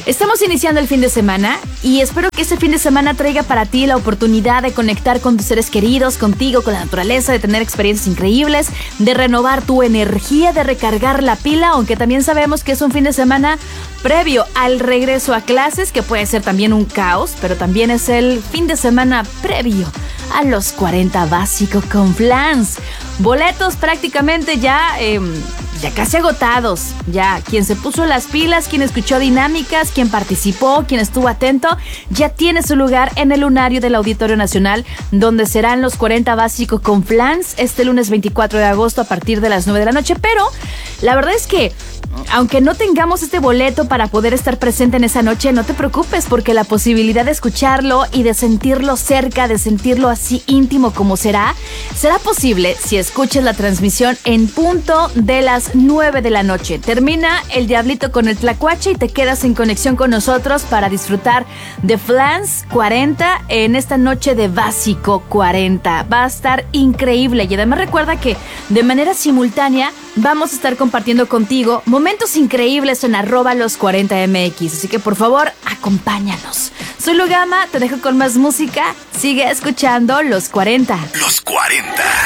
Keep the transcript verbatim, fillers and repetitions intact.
Estamos iniciando el fin de semana y espero que este fin de semana traiga para ti la oportunidad de conectar con tus seres queridos, contigo, con la naturaleza, de tener experiencias increíbles, de renovar tu energía, de recargar la pila, aunque también sabemos que es un fin de semana previo al regreso a clases, que puede ser también un caos, pero también es el fin de semana previo a los cuarenta Básico con Flans. Boletos prácticamente ya, eh, ya casi agotados. Ya quien se puso las pilas, quien escuchó dinámicas, quien participó, quien estuvo atento, ya tiene su lugar en el lunario del Auditorio Nacional, donde serán los cuarenta Básico con Flans este lunes veinticuatro de agosto a partir de las nueve de la noche. Pero la verdad es que aunque no tengamos este boleto para poder estar presente en esa noche, no te preocupes, porque la posibilidad de escucharlo y de sentirlo cerca, de sentirlo así íntimo como será, será posible si escuchas la transmisión en punto de las nueve de la noche. Termina el Diablito con el Tlacuache y te quedas en conexión con nosotros para disfrutar de Flans cuarenta en esta noche de Básico cuarenta. Va a estar increíble y además recuerda que de manera simultánea vamos a estar compartiendo contigo momentos increíbles en arroba los cuarenta M X, así que por favor, acompáñanos. Soy Lugama, te dejo con más música, sigue escuchando Los cuarenta. Los cuarenta.